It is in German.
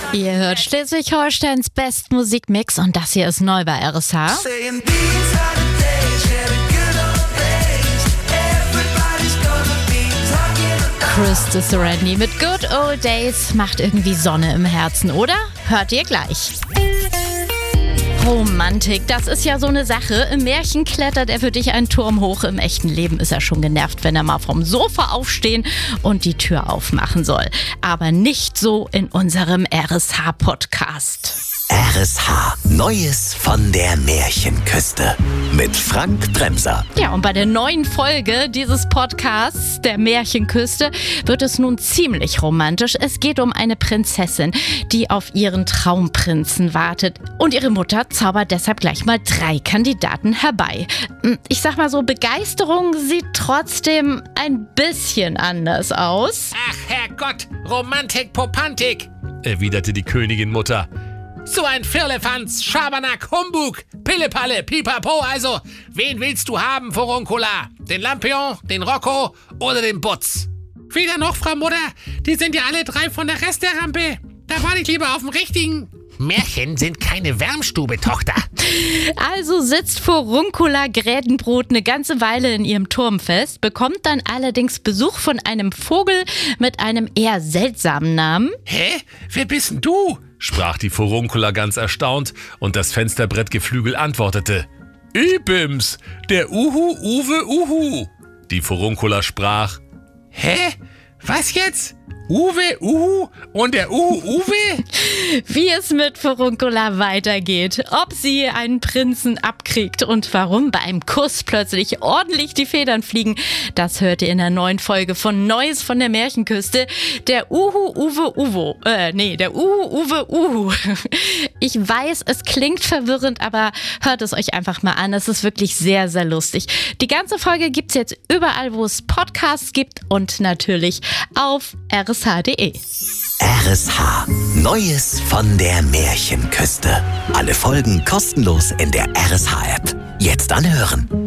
Ihr hört Schleswig-Holsteins Bestmusikmix und das hier ist neu bei RSH. Chris Sarandon mit Good Old Days macht irgendwie Sonne im Herzen, oder? Hört ihr gleich. Romantik, das ist ja so eine Sache. Im Märchen klettert er für dich einen Turm hoch. Im echten Leben ist er schon genervt, wenn er mal vom Sofa aufstehen und die Tür aufmachen soll. Aber nicht so in unserem RSH-Podcast. RSH, Neues von der Märchenküste mit Frank Bremser. Ja, und bei der neuen Folge dieses Podcasts der Märchenküste wird es nun ziemlich romantisch. Es geht um eine Prinzessin, die auf ihren Traumprinzen wartet. Und ihre Mutter zaubert deshalb gleich mal 3 Kandidaten herbei. Ich sag mal so, Begeisterung sieht trotzdem ein bisschen anders aus. Ach Herrgott, Romantik, Popantik, erwiderte die Königin-Mutter. So ein Firlefanz, Schabernack, Humbug, Pillepalle, Pipapo, also, wen willst du haben, Furuncola? Den Lampion, den Rocco oder den Butz? Weder noch, Frau Mutter, die sind ja alle 3 von der Resterampe. Da war ich lieber auf dem richtigen. Märchen sind keine Wärmstube, Tochter. Also sitzt Furuncola Grätenbrot eine ganze Weile in ihrem Turm fest, bekommt dann allerdings Besuch von einem Vogel mit einem eher seltsamen Namen. Hä? Wer bist denn du? Sprach die Furuncola ganz erstaunt und das Fensterbrettgeflügel antwortete: Ibims, der Uhu-Uwe Uhu. Die Furuncola sprach: Hä? Was jetzt? Uwe, Uhu und der Uhu-Uwe? Wie es mit Furuncola weitergeht, ob sie einen Prinzen abkriegt und warum bei einem Kuss plötzlich ordentlich die Federn fliegen, das hört ihr in der neuen Folge von Neues von der Märchenküste. Der Uhu-Uwe Uhu. Der Uhu-Uwe Uhu. Ich weiß, es klingt verwirrend, aber hört es euch einfach mal an. Es ist wirklich sehr, sehr lustig. Die ganze Folge gibt's jetzt überall, wo es Podcasts gibt und natürlich auf rsh.de. RSH, Neues von der Märchenküste. Alle Folgen kostenlos in der RSH-App. Jetzt anhören.